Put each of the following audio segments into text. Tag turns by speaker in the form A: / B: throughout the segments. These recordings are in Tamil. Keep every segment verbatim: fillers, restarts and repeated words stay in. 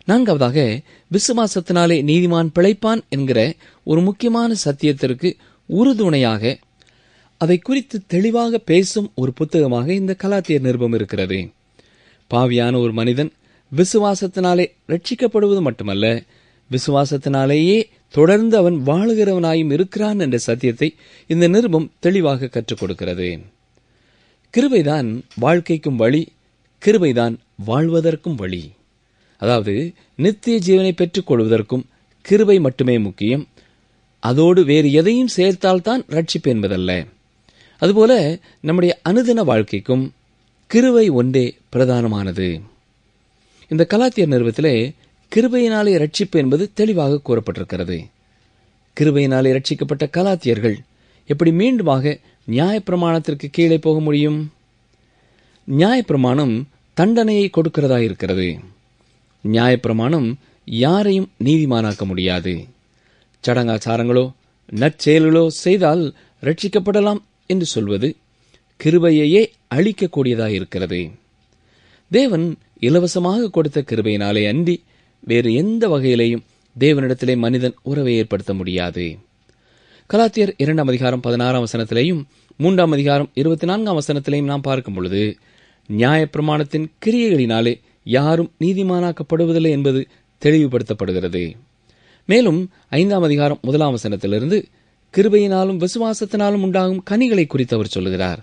A: நான்காவதாக, விசுவாசத்தினாலே நீதிமான் பிழைப்பான் என்கிற ஒரு முக்கியமான சத்தியத்திற்கு உறுதுணையாக அதை குறித்து தெளிவாக பேசும் ஒரு புத்தகமாக இந்த கலாத்தியர் நிருபம் இருக்கிறது. பாவியான ஒரு மனிதன் விசுவாசத்தினாலே ரட்சிக்கப்படுவது மட்டுமல்ல, விசுவாசத்தினாலேயே தொடர்ந்து அவன் வாழுகிறவனாயும் இருக்கிறான் என்ற சத்தியத்தை இந்த நிருபம் தெளிவாக கற்றுக் கொடுக்கிறது. கிருபைதான் வாழ்க்கைக்கும் வழி, கிருபைதான் வாழ்வதற்கும் வழி. அதாவது நித்திய ஜீவனை பெற்றுக் கொள்வதற்கும் கிருபை மட்டுமே முக்கியம். அதோடு வேறு எதையும் சேர்த்தால்தான் ரட்சிப்பு என்பதல்ல. அதுபோல நம்முடைய அனுதின வாழ்க்கைக்கும் கிருபை ஒன்றே பிரதானமானது. இந்த கலாத்தியர் நிருபத்திலே கிருபையினாலே ரட்சிப்பு என்பது தெளிவாக கூறப்பட்டிருக்கிறது. கிருபையினாலே ரட்சிக்கப்பட்ட கலாத்தியர்கள் எப்படி மீண்டுமாக நியாயப்பிரமாணத்திற்கு கீழே போக முடியும்? நியாயப்பிரமாணம் தண்டனையை கொடுக்கிறதா இருக்கிறது. நியாயப்பிரமாணம் யாரையும் நீதிமானாக்க முடியாது. சடங்காச்சாரங்களோ நற்செயல்களோ செய்தால் ரட்சிக்கப்படலாம் என்று சொல்வது கிருபையையே அழிக்கக்கூடியதாயிருக்கிறது. தேவன் இலவசமாக கொடுத்த கிருபையினாலே அன்றி வேறு எந்த வகையிலேயும் தேவனிடத்திலே மனிதன் உறவை ஏற்படுத்த முடியாது. கலாத்தியர் இரண்டாம் அதிகாரம் பதினாறாம் வசனத்திலேயும் மூன்றாம் அதிகாரம் இருபத்தி நான்காம் வசனத்திலேயும் நாம் பார்க்கும் பொழுது நியாயப்பிரமாணத்தின் கிரியைகளினாலே யாரும் நீதிமானாக்கப்படுவதில்லை என்பது தெளிவுபடுத்தப்படுகிறது. மேலும் ஐந்தாம் அதிகாரம் முதலாம் வசனத்திலிருந்து கிருபையினாலும் விசுவாசத்தினாலும் உண்டாகும் கனிகளை குறித்து அவர் சொல்லுகிறார்.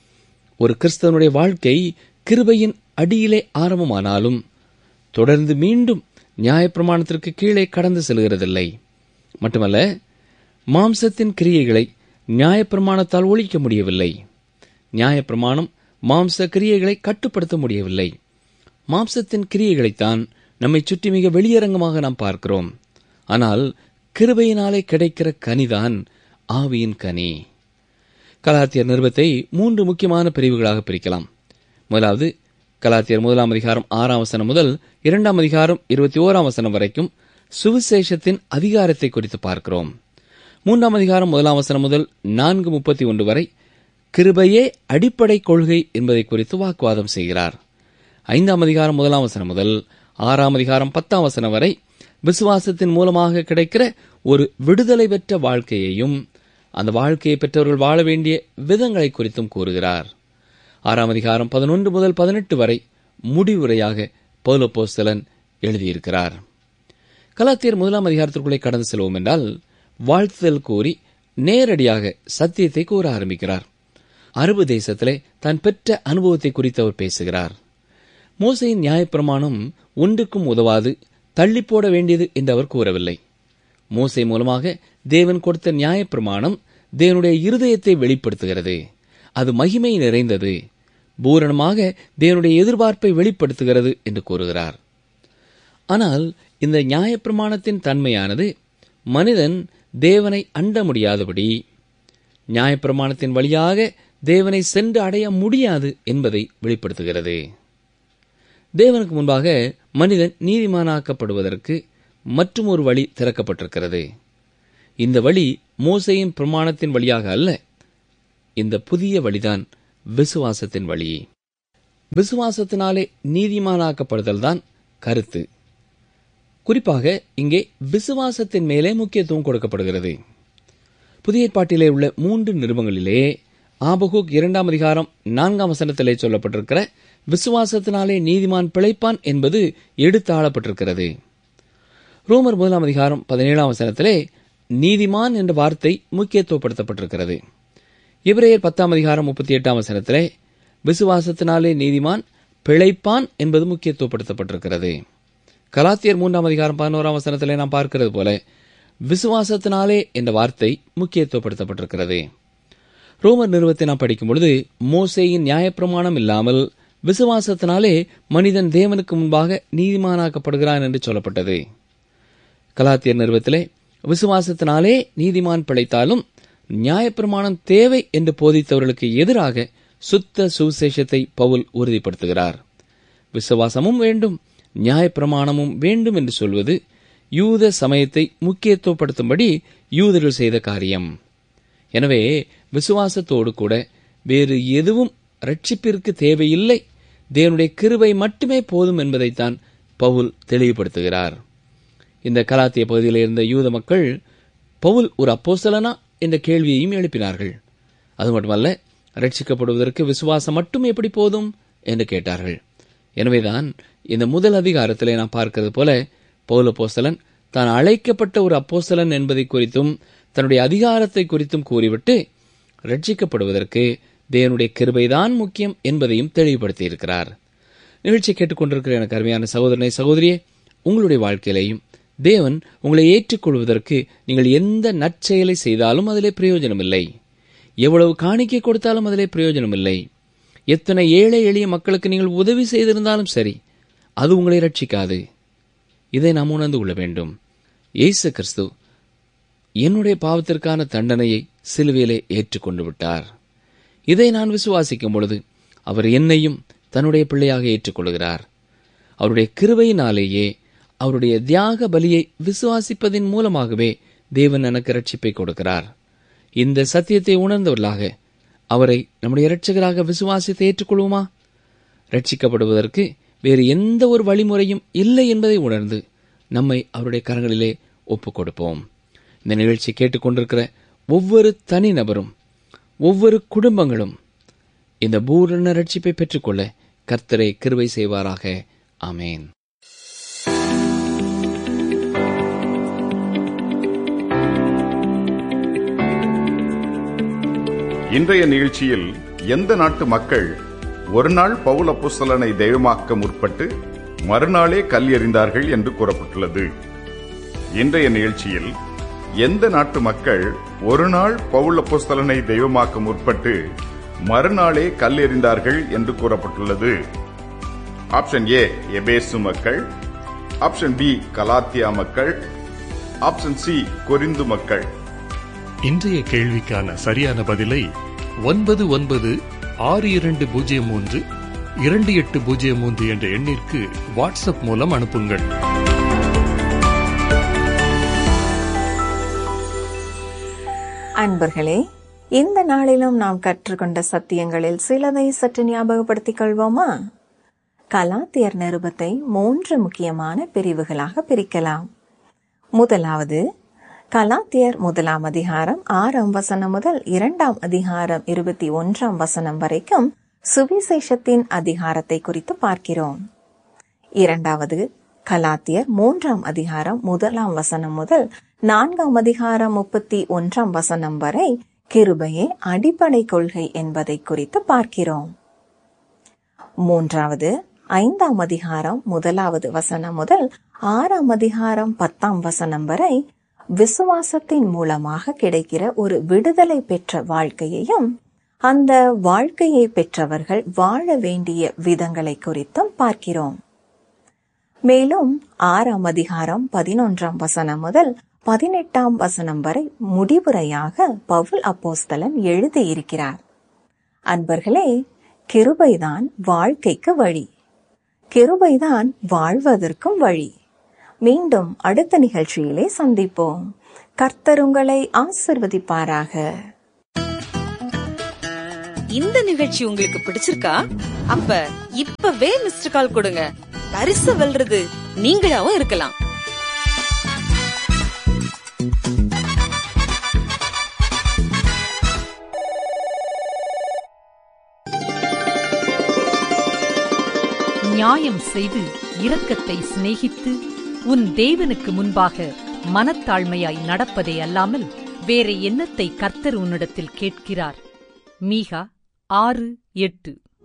A: ஒரு கிறிஸ்தவனுடைய வாழ்க்கை கிருபையின் அடியிலே ஆரம்பமானாலும் தொடர்ந்து மீண்டும் நியாயப்பிரமாணத்திற்கு கீழே கடந்து செல்கிறதில்லை. மட்டுமல்ல, மாம்சத்தின் கிரியைகளை நியாயப்பிரமாணத்தால் ஒழிக்க முடியவில்லை. நியாயப்பிரமாணம் மாம்ச கிரியைகளை கட்டுப்படுத்த முடியவில்லை. மாம்சத்தின் கிரியைகளைத்தான் நம்மை சுற்றி மிக வெளியரங்கமாக நாம் பார்க்கிறோம். ஆனால் கிருபையினாலே கிடைக்கிற கனிதான் ஆவியின் கனி. கலாத்தியர் நிருபத்தை மூன்று முக்கியமான பிரிவுகளாக பிரிக்கலாம். முதலாவது, கலாத்தியர் முதலாம் அதிகாரம் ஆறாம் வசனம் முதல் இரண்டாம் அதிகாரம் இருபத்தி ஓராம் வசனம் வரைக்கும் சுவிசேஷத்தின் அதிகாரத்தை குறித்து பார்க்கிறோம். மூன்றாம் அதிகாரம் முதலாம் வசனம் முதல் நான்கு முப்பத்தி ஒன்று வரை கிருபையே அடிப்படை கொள்கை என்பதை குறித்து வாக்குவாதம் செய்கிறார். ஐந்தாம் அதிகாரம் முதலாம் வசனம் முதல் ஆறாம் அதிகாரம் பத்தாம் வசனம் வரை விசுவாசத்தின் மூலமாக கிடைக்கிற ஒரு விடுதலை பெற்ற வாழ்க்கையையும் அந்த வாழ்க்கையை பெற்றவர்கள் வாழ வேண்டிய விதங்களை குறித்தும் கூறுகிறார். ஆறாம் அதிகாரம் பதினொன்று முதல் பதினெட்டு வரை முடிவுரையாக பவுல் அப்போஸ்தலன் எழுதியிருக்கிறார். கலாத்தியர் முதலாம் அதிகாரத்திற்குள்ளே கடந்து செல்வோம் என்றால் வாழ்த்துதல் கூறி நேரடியாக சத்தியத்தை கூற ஆரம்பிக்கிறார். அரபு தேசத்திலே தான் பெற்ற அனுபவத்தை குறித்து அவர் பேசுகிறார். மோசேயின் நியாயப்பிரமாணம் ஒன்றுக்கும் உதவாது, தள்ளி போட வேண்டியது என்று அவர் கூறவில்லை. மோசே மூலமாக தேவன் கொடுத்த நியாயப்பிரமாணம் தேவனுடைய இருதயத்தை வெளிப்படுத்துகிறது. அது மகிமை நிறைந்தது, பூரணமாக தேவனுடைய எதிர்பார்ப்பை வெளிப்படுத்துகிறது என்று கூறுகிறார். ஆனால் இந்த நியாயப்பிரமாணத்தின் தன்மையானது மனிதன் தேவனை அண்ட முடியாதபடி, நியாயப்பிரமாணத்தின் வழியாக தேவனை சென்று அடைய முடியாது என்பதை வெளிப்படுத்துகிறது. தேவனுக்கு முன்பாக மனிதன் நீதிமானாக்கப்படுவதற்கு மற்றும் ஒரு வழி திறக்கப்பட்டிருக்கிறது. இந்த வழி மோசேயின் பிரமாணத்தின் வழியாக அல்ல. இந்த புதிய வழிதான் விசுவாசத்தின் வழி. விசுவாசத்தினாலே நீதிமானாக்கப்படுதல் தான் கருத்து. குறிப்பாக இங்கே விசுவாசத்தின் மேலே முக்கியத்துவம் கொடுக்கப்படுகிறது. புதிய ஏற்பாட்டிலே உள்ள மூன்று நிருபங்களிலே ஆபகூக் இரண்டாம் அதிகாரம் நான்காம் வசனத்திலே சொல்லப்பட்டிருக்கிற விசுவாசத்தினாலே நீதிமான் பிழைப்பான் என்பது எடுத்தாளப்பட்டிருக்கிறது. ரோமர் முதலாம் அதிகாரம் பதினேழாம் வசனத்திலே நீதிமான் என்ற வார்த்தை முக்கியத்துவப்படுத்தப்பட்டிருக்கிறது. எபிரேயர் பத்தாம் அதிகாரம் முப்பத்தி எட்டாம் வசனத்திலே விசுவாசத்தினாலே நீதிமான் பிழைப்பான் என்பது முக்கியத்துவப்படுத்தப்பட்டிருக்கிறது. கலாத்தியர் மூன்றாம் அதிகாரம் பதினோராம் வசனத்திலே நாம் பார்க்கிறது போல விசுவாசத்தினாலே என்ற வார்த்தை முக்கியத்துவப்படுத்தப்பட்டிருக்கிறது. ரோமர் நிறுவத்தை நாம் படிக்கும் பொழுது மோசேயின் நியாயப்பிரமாணம் இல்லாமல் விசுவாசத்தினாலே மனிதன் தேவனுக்கு முன்பாக நீதிமானாக்கப்படுகிறான் என்று சொல்லப்பட்டது. கலாத்தியர் நிறுவத்திலே விசுவாசத்தினாலே நீதிமான் பிழைத்தாலும் நியாயப்பிரமாணம் தேவை என்று போதித்தவர்களுக்கு எதிராக சுத்த சுவிசேஷத்தை பவுல் உறுதிப்படுத்துகிறார். விசுவாசமும் வேண்டும், நியாயப்பிரமாணமும் வேண்டும் என்று சொல்வது யூத சமயத்தை முக்கியத்துவப்படுத்தும்படி யூதர்கள் செய்த காரியம். எனவே விசுவாசத்தோடு கூட வேறு எதுவும் ரட்சிப்பிற்கு தேவையில்லை, தேவனுடைய கிருபை மட்டுமே போதும் என்பதைத்தான் பவுல் தெளிவுபடுத்துகிறார். இந்த கலாத்திய பகுதியில் இருந்த யூத மக்கள் பவுல் ஒரு அப்போஸ்தலனா என்ற கேள்வியையும் எழுப்பினார்கள். அது மட்டுமல்ல, ரட்சிக்கப்படுவதற்கு விசுவாசம் மட்டும் எப்படி போதும் என்று கேட்டார்கள். எனவேதான் இந்த முதல் அதிகாரத்திலே நாம் பார்க்கிறது போல பவுல் அப்போஸ்தலன் தான் அழைக்கப்பட்ட ஒரு அப்போஸ்தலன் என்பதை குறித்தும் தன்னுடைய அதிகாரத்தை குறித்தும் கூறிவிட்டு ரட்சிக்கப்படுவதற்கு தேவனுடைய கிருபைதான் முக்கியம் என்பதையும் தெளிவுபடுத்தியிருக்கிறார். நிகழ்ச்சி கேட்டுக்கொண்டிருக்கிற எனக்கு அருமையான சகோதரனை சகோதரியே, உங்களுடைய வாழ்க்கையிலேயும் தேவன் உங்களை ஏற்றுக்கொள்வதற்கு நீங்கள் எந்த நற்செயலை செய்தாலும் அதிலே பிரயோஜனம் இல்லை. எவ்வளவு காணிக்கை கொடுத்தாலும் அதிலே பிரயோஜனம் இல்லை. எத்தனை ஏழை எளிய மக்களுக்கு நீங்கள் உதவி செய்திருந்தாலும் சரி, அது உங்களை ரட்சிக்காது. இதை நாம் உணர்ந்து கொள்ள வேண்டும். இயேசு கிறிஸ்து என்னுடைய பாவத்திற்கான தண்டனையை சிலுவையிலே ஏற்றுக்கொண்டு விட்டார். இதை நான் விசுவாசிக்கும் பொழுது அவர் என்னையும் தன்னுடைய பிள்ளையாக ஏற்றுக்கொள்கிறார். அவருடைய கிருபையினாலேயே, அவருடைய தியாக பலியை விசுவாசிப்பதின் மூலமாகவே தேவன் எனக்கு ரட்சிப்பை கொடுக்கிறார். இந்த சத்தியத்தை உணர்ந்தவர்களாக அவரை நம்முடைய இரட்சகராக விசுவாசித்து ஏற்றுக்கொள்வோமா? ரட்சிக்கப்படுவதற்கு வேறு எந்த ஒரு வழிமுறையும் இல்லை என்பதை உணர்ந்து நம்மை அவருடைய கரங்களிலே ஒப்புக் கொடுப்போம். இந்த நிகழ்ச்சி கேட்டுக்கொண்டிருக்கிற ஒவ்வொரு தனிநபரும், ஒவ்வொரு குடும்பங்களும் இந்த பூரண ரட்சிப்பை பெற்றுக்கொள்ள கர்த்தரை கிருபை செய்வாராக. ஆமேன்.
B: இன்றைய நிகழ்ச்சியில் எந்த நாட்டு மக்கள் ஒரு நாள் பவுல் அப்போஸ்தலனை தெய்வமாக்க முற்பட்டு மறுநாளே கல் எறிந்தார்கள் என்று கூறப்பட்டுள்ளது. இன்றைய நிகழ்ச்சியில் எந்த நாட்டு மக்கள் ஒரு நாள் பவுல் அப்போஸ்தலனை தெய்வமாக்க முற்பட்டு மறுநாளே கல் எறிந்தார்கள் என்று கூறப்பட்டுள்ளது. ஆப்ஷன் ஏ எபேசு மக்கள், ஆப்ஷன் பி கலாத்தியா மக்கள், ஆப்ஷன் சி கொரிந்து மக்கள்.
C: இன்றைய கேள்விக்கான சரியான பதிலை ஒன்பது ஒன்பது ஆறு இரண்டு பூஜ்ஜியம் மூன்று இரண்டு எட்டு பூஜ்ஜியம் மூன்று என்ற எண்ணிற்கு வாட்ஸ்அப் மூலம் அனுப்புங்கள்.
D: அன்பர்களே, இந்த நாளிலும் நாம் கற்றுக்கொண்ட சத்தியங்களில் சிலதை சற்று ஞாபகப்படுத்திக் கொள்வோமா? கலாத்தியர் நிருபத்தை மூன்று முக்கியமான பிரிவுகளாக பிரிக்கலாம். முதலாவது, கலாத்தியர் முதலாம் அதிகாரம் ஆறாம் வசனம் முதல் இரண்டாம் அதிகாரம் இருபத்தி ஒன்றாம் வசனம் வரைக்கும் சுவிசேஷத்தின் அதிகாரத்தை குறித்து பார்க்கிறோம். இரண்டாவது, கலாத்தியர் மூன்றாம் அதிகாரம் முதலாம் வசனம் முதல் நான்காம் அதிகாரம் முப்பத்தி ஒன்றாம் வசனம் வரை கிருபையே அடிப்படை கொள்கை என்பதை குறித்து பார்க்கிறோம். மூன்றாவது, ஐந்தாம் அதிகாரம் முதலாவது வசனம் முதல் ஆறாம் அதிகாரம் பத்தாம் வசனம் வரை விசுவாசத்தின் மூலமாக கிடைக்கிற ஒரு விடுதலை பெற்ற வாழ்க்கையையும் அந்த வாழ்க்கையை பெற்றவர்கள் வாழ வேண்டிய விதங்களை குறித்தும் பார்க்கிறோம். மேலும் ஆறாம் அதிகாரம் பதினொன்றாம் வசனம் முதல் பதினெட்டாம் வசனம் வரை முடிவுரையாக பவுல் அப்போஸ்தலன் எழுதியிருக்கிறார். அன்பர்களே, கிருபைதான் வாழ்க்கைக்கு வழி, கிருபைதான் வாழ்வதற்கும் வழி. மீண்டும் அடுத்த நிகழ்ச்சியிலே சந்திப்போம். கர்த்தர் உங்களை ஆசீர்வதிப்பாராக.
E: இந்த நிகழ்ச்சி உங்களுக்கு பிடிச்சிருக்கா? அப்ப இப்பவே மிஸ்டர் கால் கொடுங்க. பரிசு வெல்றது நீங்களாவும் இருக்கலாம்.
F: நியாயம் செய்து இரக்கத்தை சிநேகித்து உன் தேவனுக்கு முன்பாக மனத்தாழ்மையாய் நடப்பதே அல்லாமல் வேற என்னத்தை கர்த்தர் உன்னிடத்தில் கேட்கிறார்? மீகா ஆறு எட்டு.